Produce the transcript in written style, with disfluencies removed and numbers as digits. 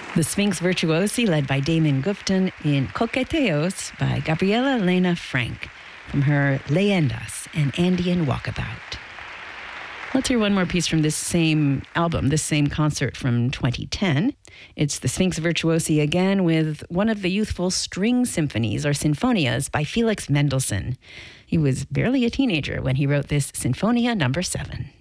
The Sphinx Virtuosi, led by Damon Gupton, in Coqueteos by Gabriela Lena Frank, from her Leyendas, an Andean Walkabout. Let's hear one more piece from this same album, this same concert from 2010. It's the Sphinx Virtuosi again with one of the youthful string symphonies or sinfonias by Felix Mendelssohn. He was barely a teenager when he wrote this Sinfonia No. 7.